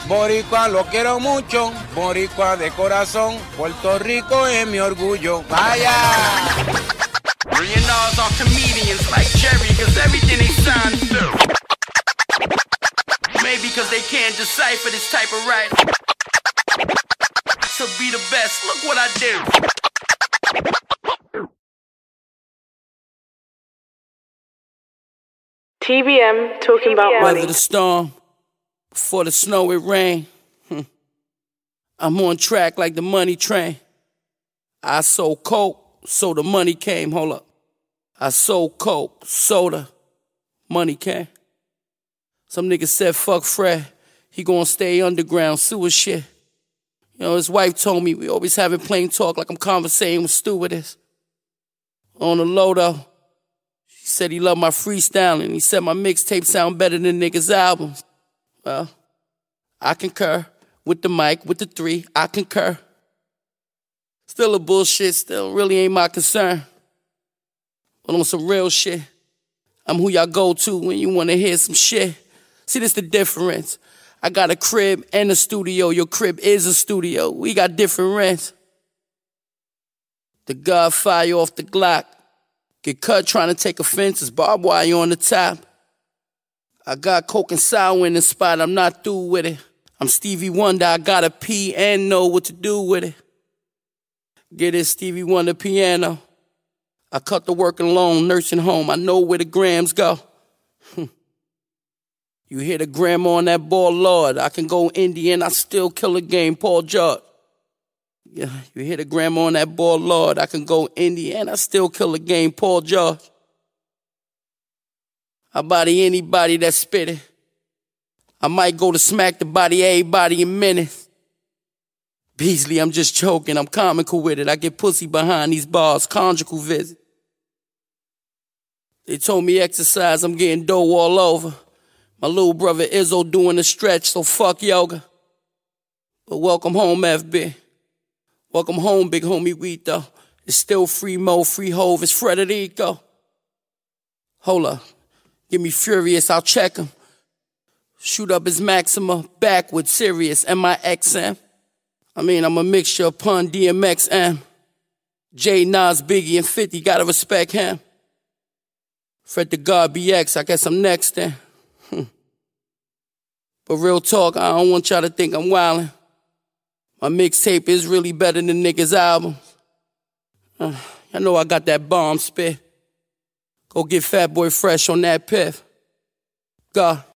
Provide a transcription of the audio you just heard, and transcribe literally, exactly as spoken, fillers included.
Boricua lo quiero mucho, boricua de corazón, Puerto Rico es mi orgullo. Vaya. Millionaires are comedians like Jerry, cause everything they sign through. Maybe cause they can't decipher this type of writing. To be the best, look what I do. T V M talking about money. Weather the storm, before the snow it rain. Hmm. I'm on track like the money train. I sold coke, so the money came. Hold up. I sold coke, soda, money came. Some nigga said fuck Fred, he gon' stay underground, sewer shit. You know, his wife told me we always having plain talk like I'm conversating with stewardess. On the low though, she said he loved my freestyling. He said my mixtape sound better than niggas' albums. Well, I concur. With the mic, with the three, I concur. Still a bullshit, still really ain't my concern. But on some real shit, I'm who y'all go to when you wanna hear some shit. See, this the difference. I got a crib and a studio. Your crib is a studio. We got different rents. The God fire off the Glock. Get cut trying to take offense. Barbed wire on the top. I got coke and sour in the spot. I'm not through with it. I'm Stevie Wonder. I gotta pee and know what to do with it. Get it, Stevie Wonder piano. I cut the work alone, nursing home. I know where the grams go. You hear the grandma on that ball, Lord. I can go Indian, I still kill a game, Paul George. Yeah, you hear the grandma on that ball, Lord. I can go Indian, I still kill a game, Paul George. I body anybody that spit it. I might go to smack the body everybody in minutes. Beasley, I'm just joking, I'm comical with it. I get pussy behind these bars, conjugal visit. They told me exercise, I'm getting dough all over. My little brother Izzo doing a stretch, so fuck yoga. But welcome home, F B. Welcome home, big homie Rito. It's still free Mo, free Hove, it's Frederico. Hold up, give me Furious, I'll check him. Shoot up his Maxima, backwards, serious, M I X M. I mean, I'm a mixture of Pun, D M X, M. J, Nas, Biggie, and fifty, gotta respect him. Fred the God, B X, I guess I'm next then. Hmm. But real talk, I don't want y'all to think I'm wildin'. My mixtape is really better than niggas' albums. Uh, I know I got that bomb spit. Go get Fat Boy Fresh on that piff. God.